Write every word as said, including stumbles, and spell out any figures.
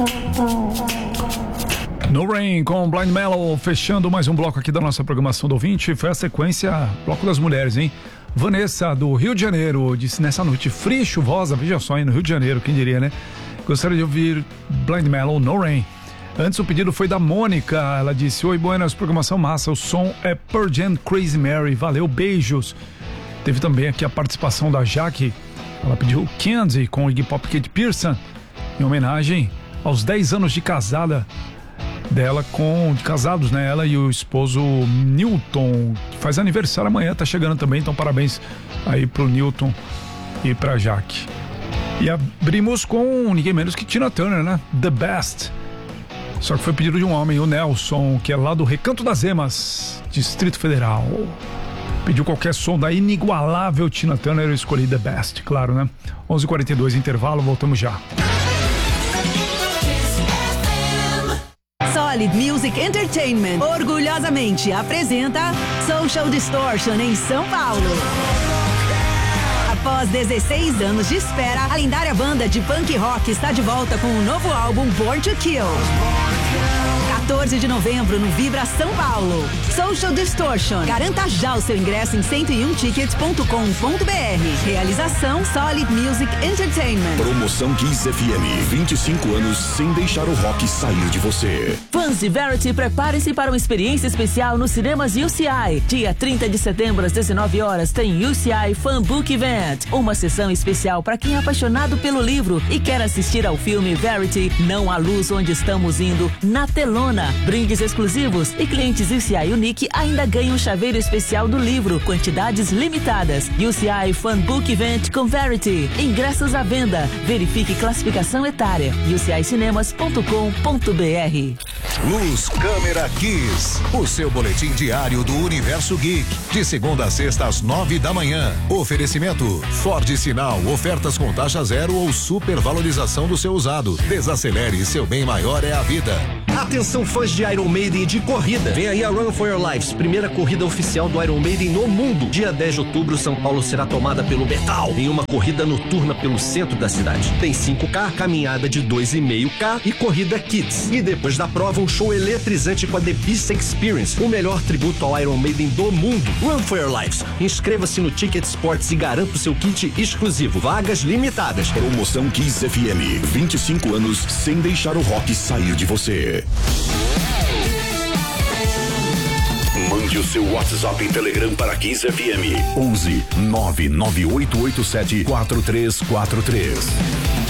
No Rain com Blind Melon, fechando mais um bloco aqui da nossa programação do ouvinte. Foi a sequência, bloco das mulheres, hein? Vanessa, do Rio de Janeiro, disse nessa noite fria e chuvosa, veja só, hein, no Rio de Janeiro, quem diria, né? Gostaria de ouvir Blind Melon, No Rain. Antes o pedido foi da Mônica, ela disse: oi, buenas, programação massa, o som é Pearl Jam Crazy Mary, valeu, beijos. Teve também aqui a participação da Jaque, ela pediu Candy com Iggy Pop e Kate Pearson, em homenagem aos dez anos de casada dela com, de casados, né? Ela e o esposo Newton, que faz aniversário amanhã, tá chegando também, então parabéns aí pro Newton e pra Jaque. E abrimos com ninguém menos que Tina Turner, né? The Best. Só que foi pedido de um homem, o Nelson, que é lá do Recanto das Emas, Distrito Federal. Pediu qualquer som da inigualável Tina Turner, eu escolhi The Best, claro, né? onze e quarenta e dois, intervalo, voltamos já. Solid Music Entertainment orgulhosamente apresenta Social Distortion em São Paulo. Após dezesseis anos de espera, a lendária banda de punk rock está de volta com um novo álbum Born to Kill. quatorze de novembro no Vibra São Paulo. Social Distortion. Garanta já o seu ingresso em cento e um tickets ponto com ponto b r. Realização Solid Music Entertainment. Promoção Kiss F M. vinte e cinco anos sem deixar o rock sair de você. Fãs de Verity, prepare-se para uma experiência especial nos cinemas U C I. Dia trinta de setembro, às dezenove horas, tem U C I Fan Book Event. Uma sessão especial para quem é apaixonado pelo livro e quer assistir ao filme Verity, Não há Luz Onde Estamos Indo, na telona. Brindes exclusivos e clientes U C I Unique ainda ganham um chaveiro especial do livro, quantidades limitadas. U C I Fan Book Event com Verity. Ingressos à venda. Verifique classificação etária. u c i cinemas ponto com ponto b r. Luz Câmera Kiss, o seu boletim diário do Universo Geek, de segunda a sexta às nove da manhã. Oferecimento Ford Sinal, ofertas com taxa zero ou supervalorização do seu usado. Desacelere, seu bem maior é a vida. Atenção, fãs de Iron Maiden de corrida. Vem aí a Run for Your Lives, primeira corrida oficial do Iron Maiden no mundo. Dia dez de outubro, São Paulo será tomada pelo metal em uma corrida noturna pelo centro da cidade. Tem cinco K, caminhada de dois e meio K e corrida Kids. E depois da prova, um show eletrizante com a The Beast Experience, o melhor tributo ao Iron Maiden do mundo. Run for Your Lives. Inscreva-se no Ticket Sports e garanta o seu kit exclusivo. Vagas limitadas. Promoção Kiss F M. vinte e cinco anos sem deixar o rock sair de você. Mande o seu WhatsApp e Telegram para Kiss F M. onze nove nove oito oito sete quatro três quatro três.